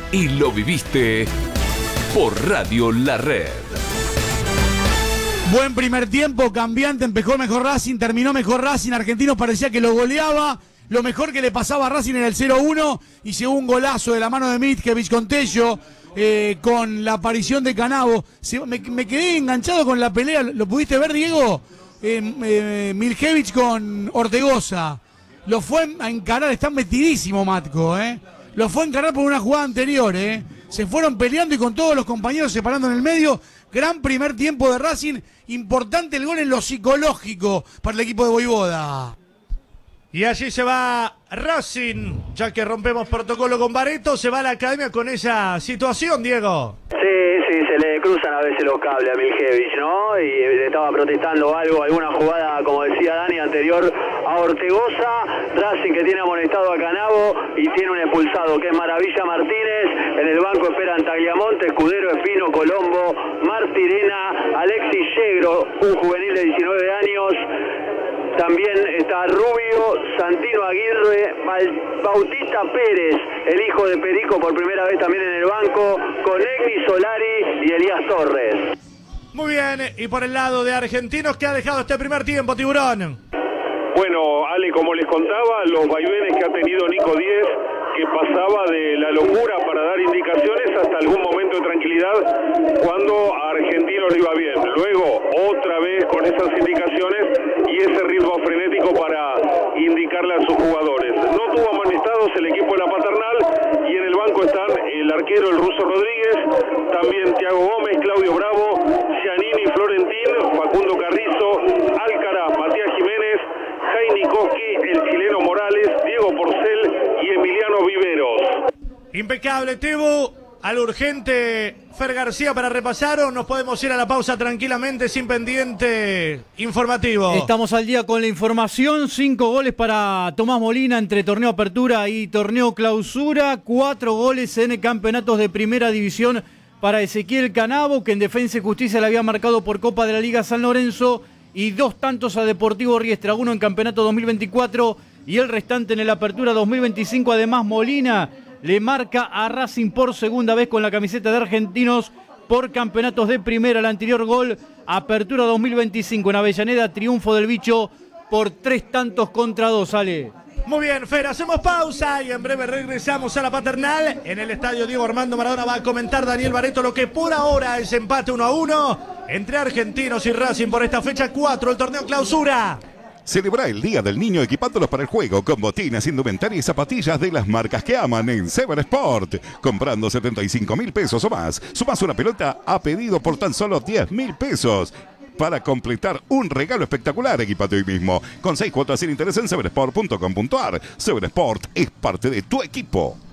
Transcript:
y lo viviste por Radio La Red. Buen primer tiempo, cambiante, empezó mejor Racing, terminó mejor Racing, Argentinos parecía que lo goleaba, lo mejor que le pasaba a Racing era el 0-1 y llegó un golazo de la mano de Mitkevich con Tello, con la aparición de Canavo. Me quedé enganchado con la pelea, ¿lo pudiste ver, Diego? Mitkevich con Ortegoza, lo fue a encarar, está metidísimo Matko, lo fue a encarar por una jugada anterior, se fueron peleando y con todos los compañeros separando en el medio. Gran primer tiempo de Racing, importante el gol en lo psicológico para el equipo de Voivoda. Y allí se va Racing, ya que rompemos protocolo con Barreto, se va a la academia con esa situación, Diego. Sí, se le cruzan a veces los cables a Mitkevich, ¿no? Y le estaba protestando algo, alguna jugada, como decía Dani, anterior a Ortegoza. Racing que tiene amonestado a Canavo y tiene un expulsado que es Maravilla Martínez. En el banco esperan Tagliamonte, Escudero, Espino, Colombo, Martirena, Alexis Yegro, un juvenil de 19 años. También está Rubio, Santino Aguirre, Bautista Pérez, el hijo de Perico por primera vez también en el banco, con Egni Solari y Elías Torres. Muy bien, y por el lado de Argentinos, ¿qué ha dejado este primer tiempo, Tiburón? Bueno, Ale, como les contaba, los vaivenes que ha tenido Nico Díez, que pasaba de la locura para dar indicaciones hasta algún momento de tranquilidad cuando a Argentinos le iba bien. Luego, otra vez con esas indicaciones y ese ritmo frenético para indicarle a sus jugadores. No tuvo amonestados el equipo de la Paternal y en el banco están el arquero, el ruso Rodríguez, también Thiago Gómez, Claudio Bravo, Giannini, Florentín, Facundo Carrizo, Alcaraz, Matías Jiménez, Jainikoski, el chileno Morales, Diego Porcel y Emiliano Viveros. Impecable, Tebu. Al urgente Fer García para repasar, o nos podemos ir a la pausa tranquilamente sin pendiente informativo. Estamos al día con la información. 5 goles para Tomás Molina entre torneo apertura y torneo clausura. 4 goles en campeonatos de primera división para Ezequiel Canavo, que en Defensa y Justicia le había marcado por Copa de la Liga San Lorenzo. Y 2 tantos a Deportivo Riestra, 1 en campeonato 2024 y el restante en el apertura 2025. Además, Molina le marca a Racing por segunda vez con la camiseta de Argentinos por campeonatos de primera. El anterior gol, apertura 2025 en Avellaneda, triunfo del Bicho por 3 tantos contra 2, Ale. Muy bien, Fer, hacemos pausa y en breve regresamos a la Paternal. En el estadio Diego Armando Maradona va a comentar Daniel Barreto lo que por ahora es empate 1-1 entre Argentinos y Racing por esta fecha 4, el torneo clausura. Celebra el Día del Niño equipándolos para el juego con botines, indumentaria y zapatillas de las marcas que aman en Sever Sport. Comprando 75.000 pesos o más, sumás una pelota a pedido por tan solo 10.000 pesos. Para completar un regalo espectacular, equipate hoy mismo. Con 6 cuotas sin interés en seversport.com.ar. Sever Sport es parte de tu equipo.